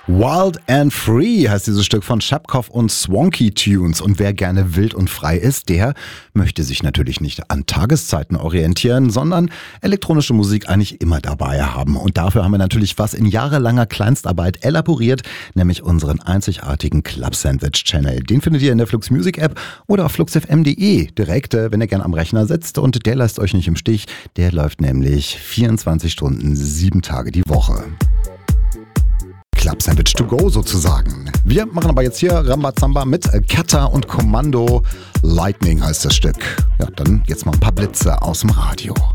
Wild and Free heißt dieses Stück von Schapkow und Swanky Tunes. Und wer gerne wild und frei ist, der möchte sich natürlich nicht an Tageszeiten orientieren, sondern elektronische Musik eigentlich immer dabei haben. Und dafür haben wir natürlich was in jahrelanger Kleinstarbeit elaboriert, nämlich unseren einzigartigen Club Sandwich Channel. Den findet ihr in der Flux Music App oder auf fluxfm.de direkt, wenn ihr gerne am Rechner sitzt. Und der lasst euch nicht im Stich. Der läuft nämlich 24 Stunden, 7 Tage die Woche. Club Sandwich to go sozusagen. Wir machen aber jetzt hier Rambazamba mit Kata und Kommando. Lightning heißt das Stück. Ja, dann jetzt mal ein paar Blitze aus dem Radio.